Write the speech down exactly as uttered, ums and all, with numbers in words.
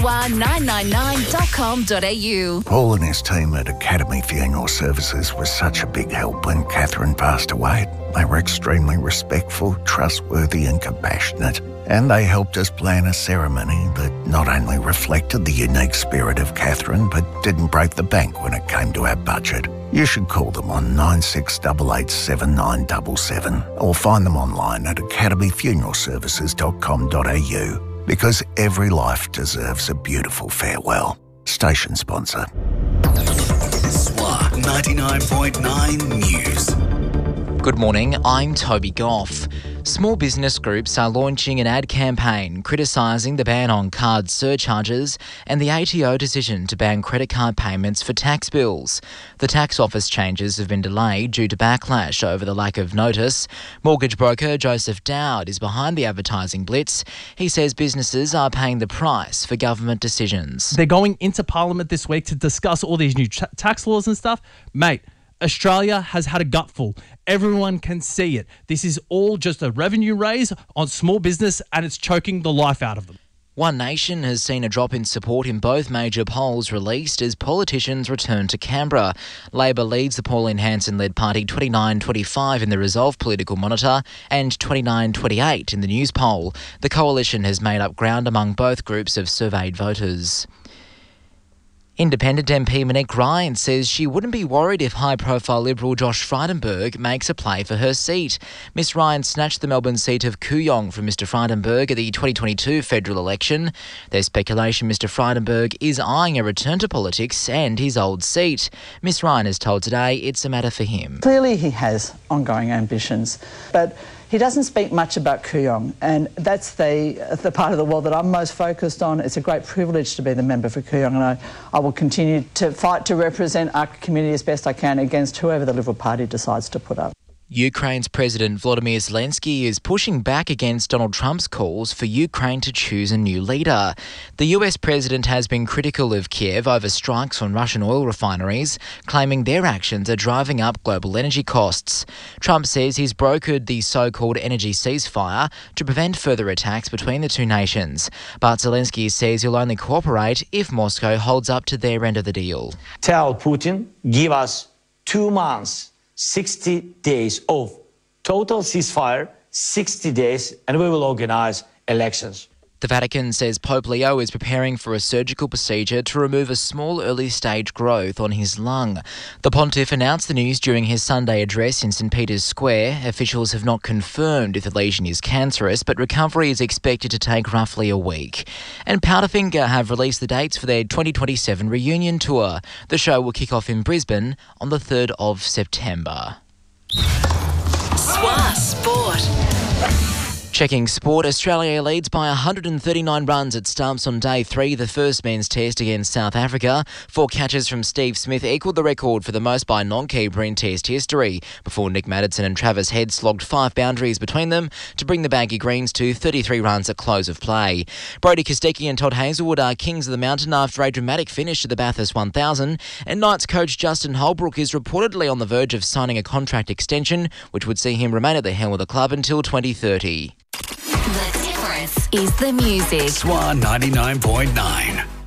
swa nine nine nine dot com dot a u. Paul and his team at Academy Funeral Services was such a big help when Catherine passed away. They were extremely respectful, trustworthy and compassionate. And they helped us plan a ceremony that not only reflected the unique spirit of Catherine, but didn't break the bank when it came to our budget. You should call them on nine six eight eight seven nine seven seven or find them online at academy funeral services dot com dot a u. Because every life deserves a beautiful farewell. Station sponsor. S W A ninety-nine point nine News. Good morning, I'm Toby Goff. Small business groups are launching an ad campaign criticising the ban on card surcharges and the A T O decision to ban credit card payments for tax bills. The tax office changes have been delayed due to backlash over the lack of notice. Mortgage broker Joseph Dowd is behind the advertising blitz. He says businesses are paying the price for government decisions. They're going into Parliament this week to discuss all these new tra- tax laws and stuff. Mate, Australia has had a gutful. Everyone can see it. This is all just a revenue raise on small business and it's choking the life out of them. One Nation has seen a drop in support in both major polls released as politicians return to Canberra. Labor leads the Pauline Hanson-led party twenty-nine twenty-five in the Resolve Political Monitor and twenty-nine twenty-eight in the News Poll. The coalition has made up ground among both groups of surveyed voters. Independent M P Monique Ryan says she wouldn't be worried if high-profile Liberal Josh Frydenberg makes a play for her seat. Miss Ryan snatched the Melbourne seat of Kooyong from Mr Frydenberg at the twenty twenty-two federal election. There's speculation Mr Frydenberg is eyeing a return to politics and his old seat. Miss Ryan has told Today it's a matter for him. Clearly he has ongoing ambitions, but he doesn't speak much about Kooyong, and that's the the part of the world that I'm most focused on. It's a great privilege to be the member for Kooyong, and I, I will continue to fight to represent our community as best I can against whoever the Liberal Party decides to put up. Ukraine's President Volodymyr Zelensky is pushing back against Donald Trump's calls for Ukraine to choose a new leader. The U S president has been critical of Kiev over strikes on Russian oil refineries, claiming their actions are driving up global energy costs. Trump says he's brokered the so-called energy ceasefire to prevent further attacks between the two nations. But Zelensky says he'll only cooperate if Moscow holds up to their end of the deal. Tell Putin, give us two months. sixty days of total ceasefire, sixty days, and we will organise elections. The Vatican says Pope Leo is preparing for a surgical procedure to remove a small early-stage growth on his lung. The pontiff announced the news during his Sunday address in St Peter's Square. Officials have not confirmed if the lesion is cancerous, but recovery is expected to take roughly a week. And Powderfinger have released the dates for their twenty twenty-seven reunion tour. The show will kick off in Brisbane on the third of September. S W A Sport. Checking sport, Australia leads by one hundred thirty-nine runs at Stumps on day three, the first men's test against South Africa. Four catches from Steve Smith equalled the record for the most by a non-keeper in test history, before Nick Maddison and Travis Head slogged five boundaries between them to bring the Baggy Greens to thirty-three runs at close of play. Brodie Kostecki and Todd Hazelwood are kings of the mountain after a dramatic finish at the Bathurst one thousand, and Knights coach Justin Holbrook is reportedly on the verge of signing a contract extension, which would see him remain at the helm of the club until twenty thirty. The difference is the music. S W A ninety-nine point nine.